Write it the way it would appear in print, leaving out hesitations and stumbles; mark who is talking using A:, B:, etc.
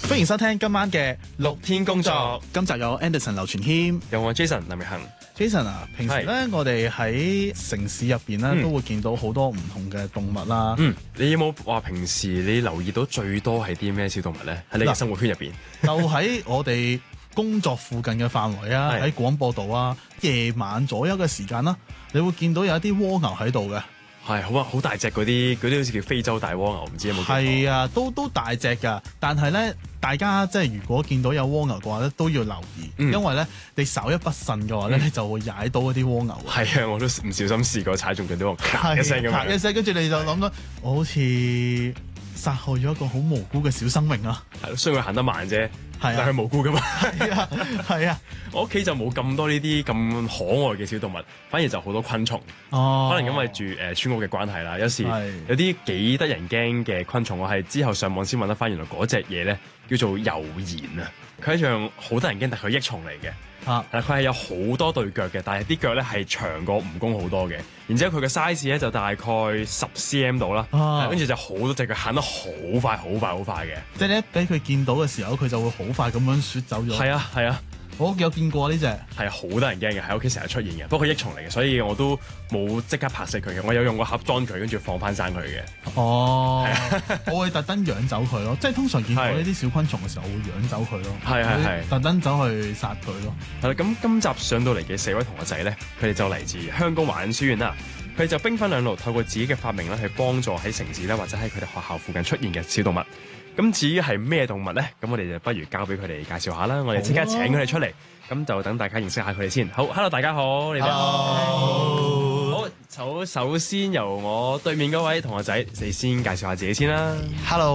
A: 歡迎收聽今晚嘅
B: 6天工作。
A: 今集有 Anderson 劉傳謙，
B: 有我 Jason 林奕恒。
A: Jason 啊，平時咧我哋喺城市入邊咧都會見到好多唔同嘅動物啦。
B: 你有冇話平時你留意到最多係啲咩小動物咧？喺你嘅生活圈入邊，
A: 就喺我哋工作附近嘅範圍啊，喺廣播道啊，夜晚左右嘅時間啦，你會見到有一啲蝸牛喺度嘅。
B: 係好大隻嗰啲好似叫非洲大蝸牛，唔知有冇見過？
A: 係啊，都大隻㗎，但係咧，大家即係如果見到有蝸牛嘅話咧，都要留意，因為咧你稍一不慎嘅話咧，你就會踩到嗰啲蝸牛。係
B: 啊，我都唔小心試過踩中佢啲蝸牛，咔一聲咁樣，
A: 咔一聲，跟住你就諗緊，我好似殺害咗一個好無辜嘅小生命啊！
B: 係咯，雖然佢行得慢啫。但係佢無辜噶嘛？
A: 係啊！
B: 我屋企就冇咁多呢啲咁可愛嘅小動物，反而就好多昆蟲。
A: 哦，
B: 可能因為住村屋嘅關係啦，有時有啲幾得人驚嘅昆蟲，我係之後上網先揾得翻，原來嗰隻嘢咧叫做蚰蜒啊！佢係一樣好得人驚，但係佢益蟲嚟嘅。佢係有好多對腳嘅，但係啲腳咧係長過蜈蚣好多嘅。然之後佢嘅 size 咧就大概10cm 度啦，跟住就好多隻腳行得好快嘅。即係你一俾佢見到嘅時候，佢就會好快咁樣雪走咗。係啊，我有見過呢隻，係好得人驚嘅，喺屋企成日出現嘅。不過佢益蟲嚟嘅，所以我都冇即刻拍死佢嘅。我有用個盒裝佢，跟住放翻生佢嘅。哦，我會特登養走佢咯。即係通常見到呢啲小昆蟲嘅時候，我會養走佢咯。係，特登走去殺佢咯。係啦，咁今集上到嚟嘅4位同學仔咧，佢哋就嚟自香港華仁書院啦。佢哋就兵分兩路，透過自己嘅發明咧，去幫助喺城市咧，或者喺佢哋學校附近出現嘅小動物。咁至於係咩動物咧？咁我哋就不如交俾佢哋介紹下啦。我哋即刻請佢哋出嚟，咁就等大家認識下佢哋先。好 ，Hello， 大家好，你哋好。好，首先由我對面嗰位同學仔，你先介紹下自己先啦。
C: Hello。